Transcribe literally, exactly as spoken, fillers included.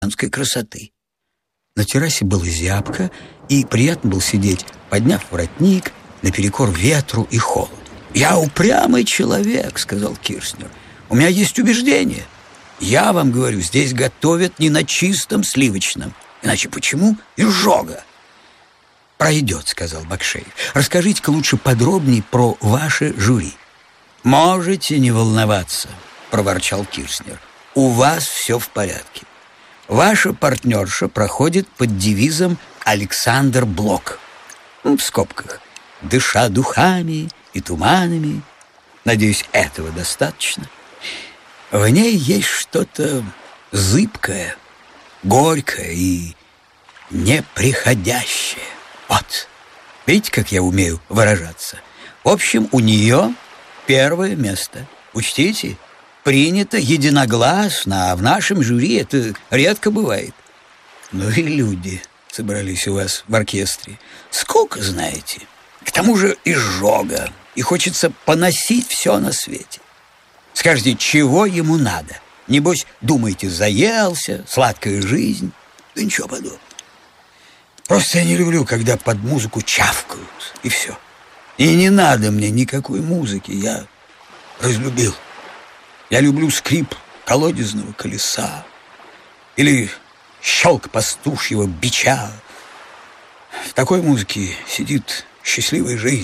красоты. На террасе было зябко, и приятно было сидеть, подняв воротник, наперекор ветру и холоду. «Я упрямый человек», — сказал Кирснер. «У меня есть убеждение. Я вам говорю, здесь готовят не на чистом сливочном. Иначе почему изжога?» «Пройдет», — сказал Бакшеев. «Расскажите-ка лучше подробнее про ваше жюри». «Можете не волноваться», — проворчал Кирснер. «У вас все в порядке. Ваша партнерша проходит под девизом «Александр Блок». Ну, в скобках. «Дыша духами и туманами». Надеюсь, этого достаточно. В ней есть что-то зыбкое, горькое и неприходящее. Вот. Видите, как я умею выражаться? В общем, у нее первое место. Учтите, принято единогласно, а в нашем жюри это редко бывает. Ну и люди собрались у вас в оркестре. Сколько знаете? К тому же изжога, и хочется поносить все на свете. Скажите, чего ему надо? Небось, думаете, заелся, сладкая жизнь? Да ничего подобного. Просто я не люблю, когда под музыку чавкают, и все. И не надо мне никакой музыки, я разлюбил. Я люблю скрип колодезного колеса или щелк пастушьего бича. В такой музыке сидит счастливая жизнь.